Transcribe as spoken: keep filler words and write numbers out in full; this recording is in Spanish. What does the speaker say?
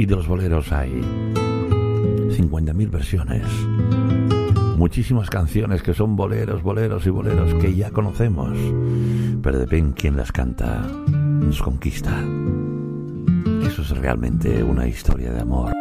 Y de los boleros hay cincuenta mil versiones. Muchísimas canciones que son boleros, boleros y boleros que ya conocemos. Pero depende quién las canta, nos conquista. Eso es realmente una historia de amor.